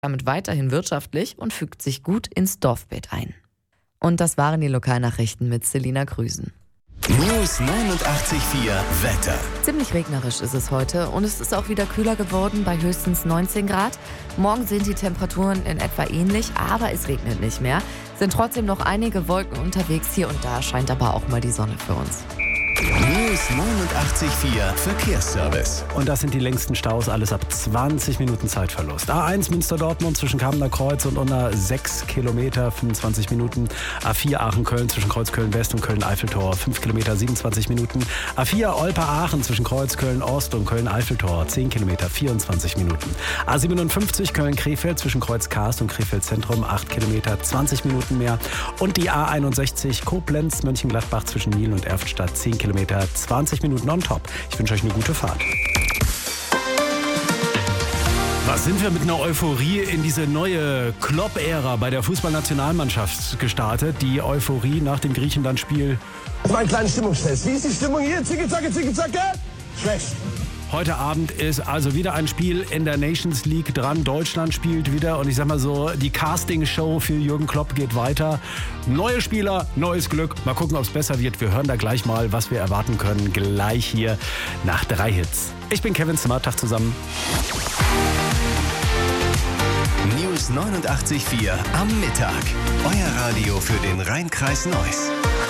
damit weiterhin wirtschaftlich und fügt sich gut ins Dorfbild ein. Und das waren die Lokalnachrichten mit Selina Grüßen. News 89.4 Wetter. Ziemlich regnerisch ist es heute und es ist auch wieder kühler geworden bei höchstens 19 Grad. Morgen sind die Temperaturen in etwa ähnlich, aber es regnet nicht mehr. Sind trotzdem noch einige Wolken unterwegs, hier und da scheint aber auch mal die Sonne für uns. News 89.4 Verkehrsservice. Und das sind die längsten Staus, alles ab 20 Minuten Zeitverlust. A1 Münster-Dortmund zwischen Kamener Kreuz und Unna 6 Kilometer, 25 Minuten. A4 Aachen-Köln zwischen Kreuz Köln-West und Köln-Eiffeltor 5 Kilometer, 27 Minuten. A4 Olpe-Aachen zwischen Kreuz Köln-Ost und Köln-Eiffeltor 10 Kilometer, 24 Minuten. A57 Köln-Krefeld zwischen Kreuz Karst und Krefeld Zentrum 8 Kilometer, 20 Minuten mehr. Und die A61 Koblenz-Mönchengladbach zwischen Niel und Erftstadt 10 Kilometer, 20 Minuten on top. Ich wünsche euch eine gute Fahrt. Was sind wir mit einer Euphorie in diese neue Klopp-Ära bei der Fußballnationalmannschaft gestartet? Die Euphorie nach dem Griechenland-Spiel. Das war ein kleines Stimmungstest. Wie ist die Stimmung hier? Zicke-Zacke, Zicke-Zacke? Schlecht. Heute Abend ist also wieder ein Spiel in der Nations League dran. Deutschland spielt wieder und ich sag mal so, die Casting-Show für Jürgen Klopp geht weiter. Neue Spieler, neues Glück. Mal gucken, ob es besser wird. Wir hören da gleich mal, was wir erwarten können. Gleich hier nach 3 Hits. Ich bin Kevin Zimmer, Tag zusammen. News 89.4 am Mittag. Euer Radio für den Rhein-Kreis Neuss.